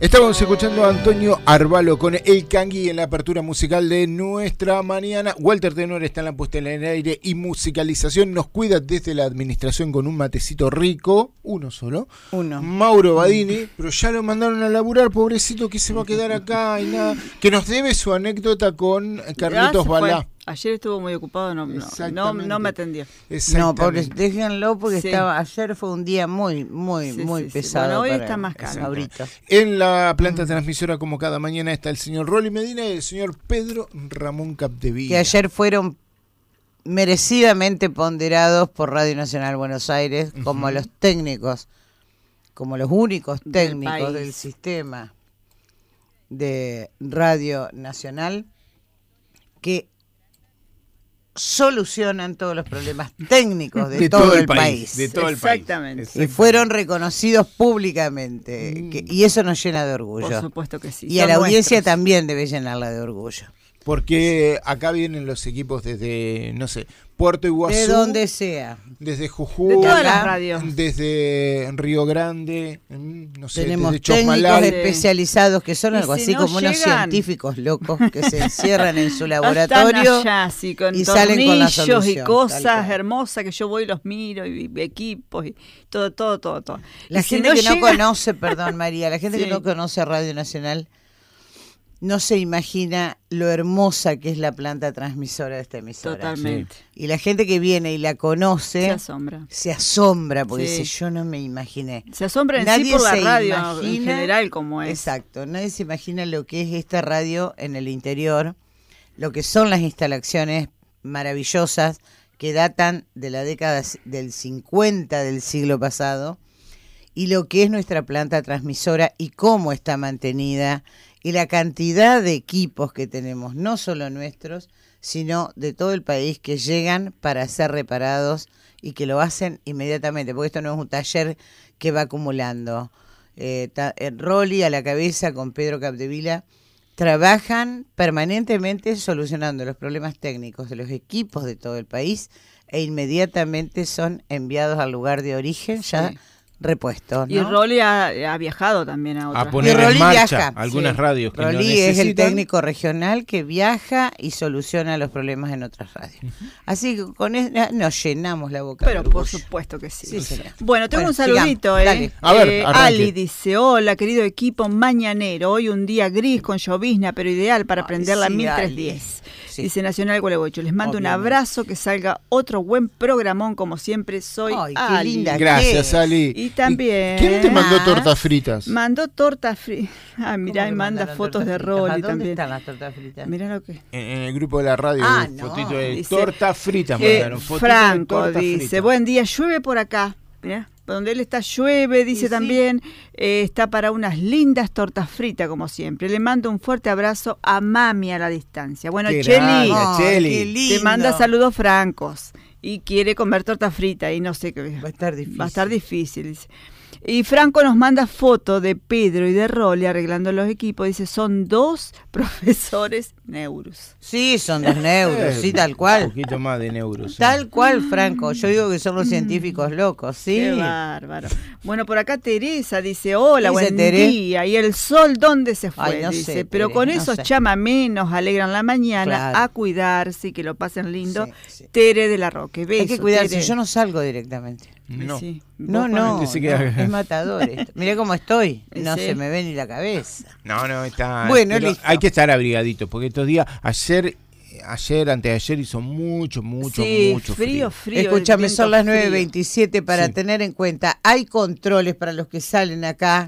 Estamos escuchando a Antonio Arvalo con El Cangui en la apertura musical de nuestra mañana. Walter Tenor está en la puesta en el aire y musicalización. Nos cuida desde la administración con un matecito rico. Uno solo. Mauro Badini, pero ya lo mandaron a laburar, pobrecito, que se va a quedar acá y nada. Que nos debe su anécdota con Carlitos Balá. Ayer estuvo muy ocupado, no me atendió. No, pobre, déjenlo porque ayer fue un día muy pesado. Bueno, hoy está más caro ahorita. En la planta transmisora, como cada mañana, está el señor Rolly Medina y el señor Pedro Ramón Capdevila. Que ayer fueron merecidamente ponderados por Radio Nacional Buenos Aires como los técnicos, como los únicos técnicos del sistema de Radio Nacional que solucionan todos los problemas técnicos de todo el país. De todo el país. Y fueron reconocidos públicamente. Y eso nos llena de orgullo. Por supuesto que sí. Y a la audiencia también debe llenarla de orgullo. Porque acá vienen los equipos desde, no sé, Puerto Iguazú. De donde sea. Desde Jujuy. De todas las radios. Desde Río Grande. No sé, tenemos desde técnicos Chosmalal. especializados que son algo así como unos científicos locos que se encierran en su laboratorio allá, sí, con y salen con la solución. Y cosas hermosas que yo voy y los miro y equipos y todo. La gente que no conoce, perdón María, la gente que no conoce Radio Nacional no se imagina lo hermosa que es la planta transmisora de esta emisora. Totalmente. Y la gente que viene y la conoce se asombra porque dice, yo no me imaginé. Se asombra en sí por la radio en general como es. Exacto, nadie se imagina lo que es esta radio en el interior, lo que son las instalaciones maravillosas que datan de la década del 50 del siglo pasado y lo que es nuestra planta transmisora y cómo está mantenida y la cantidad de equipos que tenemos, no solo nuestros, sino de todo el país que llegan para ser reparados y que lo hacen inmediatamente, porque esto no es un taller que va acumulando. Rolly a la cabeza con Pedro Capdevila trabajan permanentemente solucionando los problemas técnicos de los equipos de todo el país e inmediatamente son enviados al lugar de origen ya repuestos, ¿no? Y Rolly ha viajado también a otras. A poner en marcha algunas radios que Rolly no necesitan. Es el técnico regional que viaja y soluciona los problemas en otras radios. Así que con eso nos llenamos la boca. Pero por supuesto que sí. Bueno, tengo un saludito. Dale. A ver, Ali dice, hola querido equipo mañanero, hoy un día gris con llovizna, pero ideal para prender la 1310. Dice Nacional Gualeguaychú, les mando un abrazo, que salga otro buen programón como siempre. Soy qué linda. Gracias, Ali. Y también. ¿Quién te mandó tortas fritas? Mandó tortas fritas. Ah, mirá, y manda fotos de Rolly también. ¿Dónde están las tortas fritas? Mirá lo que. En el grupo de la radio, fotito de dice, tortas fritas mandaron. Franco dice, buen día, llueve por acá. Mirá, donde él está llueve, dice también. Está para unas lindas tortas fritas, como siempre. Le mando un fuerte abrazo a mami a la distancia. Bueno, Cheli, te manda saludos francos. Y quiere comer torta frita y no sé qué. Va a estar difícil. Va a estar difícil, dice. Y Franco nos manda fotos de Pedro y de Rolly arreglando los equipos. Dice, son 2 profesores neuros. Sí, son 2 neuros, sí, tal cual. Un poquito más de neuros. Tal cual, Franco. Yo digo que son los científicos locos, sí. Qué bárbaro. Bueno, por acá Teresa dice, hola, buen día. Y el sol, ¿dónde se fue? Ay, no dice, sé, pero Tere, con esos chamamés nos alegran la mañana, a cuidarse y que lo pasen lindo. Sí. Tere de la Roque. Beso, hay que cuidarse, Tere. Yo no salgo directamente. No. Sí. No, es matador esto. Mirá cómo estoy, no se me ve ni la cabeza. No, está. Bueno, listo. Hay que estar abrigadito, porque estos días, ayer, anteayer hizo mucho frío. Escúchame, son las 9:27 para tener en cuenta, hay controles para los que salen acá,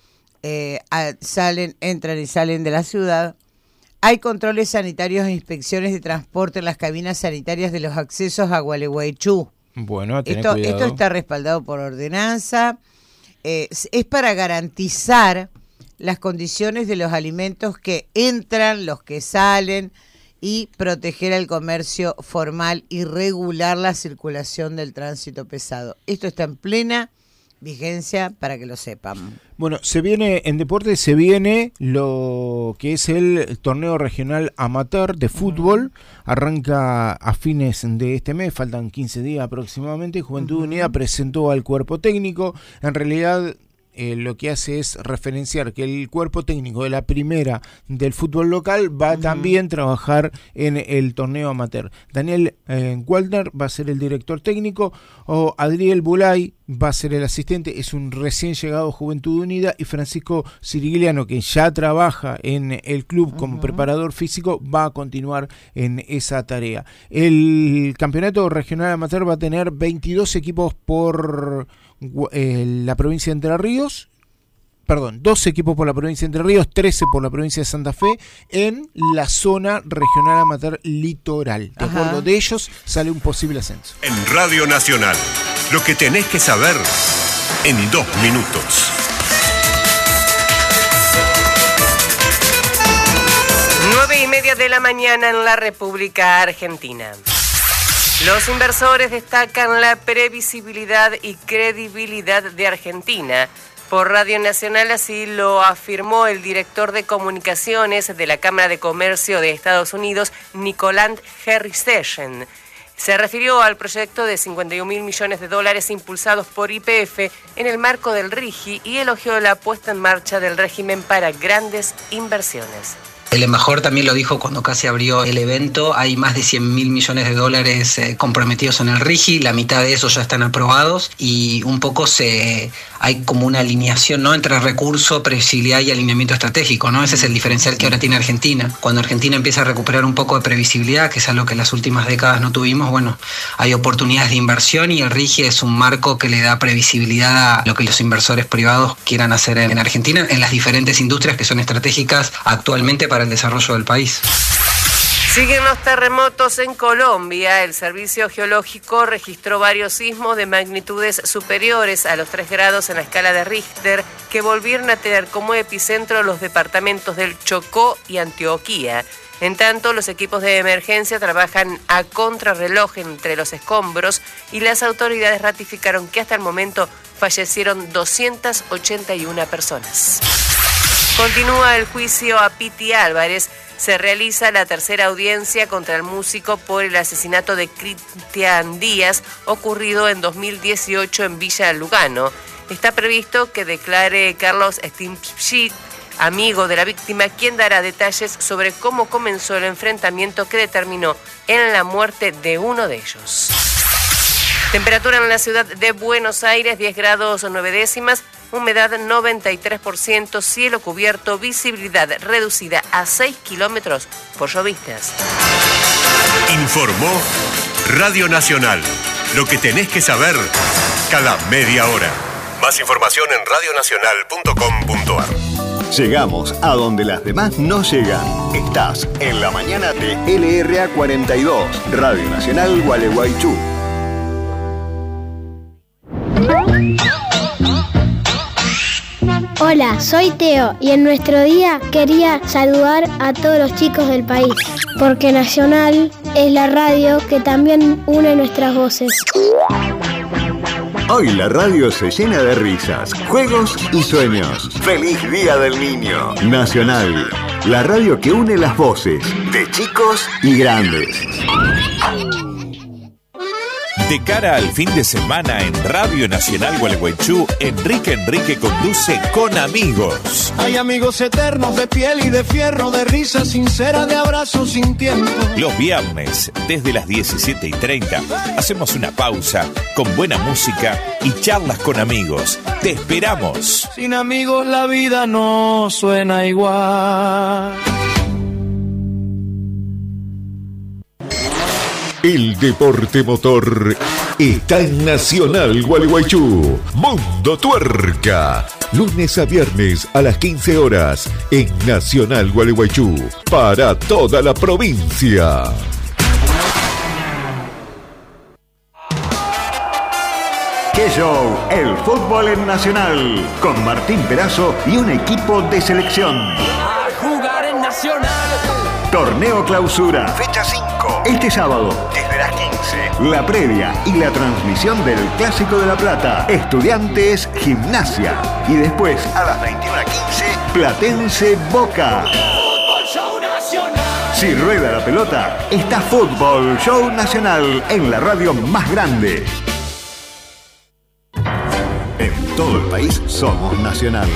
entran y salen de la ciudad. Hay controles sanitarios e inspecciones de transporte en las cabinas sanitarias de los accesos a Gualeguaychú. Bueno, esto está respaldado por ordenanza. Es para garantizar las condiciones de los alimentos que entran, los que salen y proteger el comercio formal y regular la circulación del tránsito pesado. Esto está en plena vigencia para que lo sepan. Bueno, en deporte se viene lo que es el torneo regional amateur de fútbol. Arranca a fines de este mes, faltan 15 días aproximadamente. Juventud Unida presentó al cuerpo técnico. En realidad lo que hace es referenciar que el cuerpo técnico de la primera del fútbol local va también a trabajar en el torneo amateur. Daniel Waldner va a ser el director técnico, o Adriel Bulay va a ser el asistente, es un recién llegado Juventud Unida, y Francisco Sirigliano, que ya trabaja en el club como preparador físico, va a continuar en esa tarea. El campeonato regional amateur va a tener 22 equipos por la provincia de Entre Ríos, 12 equipos por la provincia de Entre Ríos, 13 por la provincia de Santa Fe, en la zona regional amateur litoral. De acuerdo de ellos sale un posible ascenso. En Radio Nacional, lo que tenés que saber en 2 minutos. 9:30 de la mañana en la República Argentina. Los inversores destacan la previsibilidad y credibilidad de Argentina. Por Radio Nacional así lo afirmó el director de comunicaciones de la Cámara de Comercio de Estados Unidos, Nicoland Herrisegen. Se refirió al proyecto de $51.000 millones impulsados por YPF en el marco del RIGI y elogió la puesta en marcha del régimen para grandes inversiones. El embajador también lo dijo cuando casi abrió el evento. Hay más de $100.000 millones comprometidos en el RIGI, la mitad de esos ya están aprobados y un poco hay como una alineación, ¿no?, entre recurso, previsibilidad y alineamiento estratégico, ¿no? Ese es el diferencial que ahora tiene Argentina. Cuando Argentina empieza a recuperar un poco de previsibilidad, que es algo que en las últimas décadas no tuvimos, bueno, hay oportunidades de inversión y el RIGI es un marco que le da previsibilidad a lo que los inversores privados quieran hacer en Argentina, en las diferentes industrias que son estratégicas actualmente para el desarrollo del país. Siguen los terremotos en Colombia. El Servicio Geológico registró varios sismos de magnitudes superiores a los 3 grados en la escala de Richter, que volvieron a tener como epicentro los departamentos del Chocó y Antioquia. En tanto, los equipos de emergencia trabajan a contrarreloj entre los escombros y las autoridades ratificaron que hasta el momento fallecieron 281 personas. Continúa el juicio a Piti Álvarez. Se realiza la tercera audiencia contra el músico por el asesinato de Cristian Díaz, ocurrido en 2018 en Villa Lugano. Está previsto que declare Carlos Stimpschit, amigo de la víctima, quien dará detalles sobre cómo comenzó el enfrentamiento que determinó en la muerte de uno de ellos. Temperatura en la ciudad de Buenos Aires, 10 grados 9 décimas, humedad 93%, cielo cubierto, visibilidad reducida a 6 kilómetros por llovistas. Informó Radio Nacional. Lo que tenés que saber cada media hora. Más información en radionacional.com.ar. Llegamos a donde las demás no llegan. Estás en la mañana de LRA 42, Radio Nacional Gualeguaychú. Hola, soy Teo y en nuestro día quería saludar a todos los chicos del país, porque Nacional es la radio que también une nuestras voces. Hoy la radio se llena de risas, juegos y sueños. ¡Feliz Día del Niño! Nacional, la radio que une las voces de chicos y grandes. De cara al fin de semana en Radio Nacional Gualeguaychú, Enrique conduce Con Amigos. Hay amigos eternos de piel y de fierro, de risa sincera, de abrazos sin tiempo. Los viernes, desde las 17:30, hacemos una pausa con buena música y charlas con amigos. ¡Te esperamos! Sin amigos la vida no suena igual. El deporte motor está en Nacional Gualeguaychú. Mundo Tuerca. Lunes a viernes a las 15 horas en Nacional Gualeguaychú. Para toda la provincia. ¡Qué show! El fútbol en Nacional. Con Martín Perazo y un equipo de selección. A jugar en Nacional. Torneo Clausura, fecha 5. Este sábado, desde las 15. La previa y la transmisión del Clásico de La Plata. Estudiantes Gimnasia. Y después, a las 21:15, Platense Boca. Fútbol Show Nacional. Si rueda la pelota, está Fútbol Show Nacional en la radio más grande. En todo el país somos Nacional.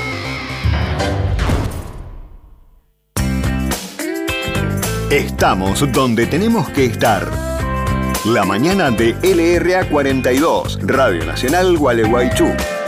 Estamos donde tenemos que estar. La mañana de LRA 42, Radio Nacional Gualeguaychú.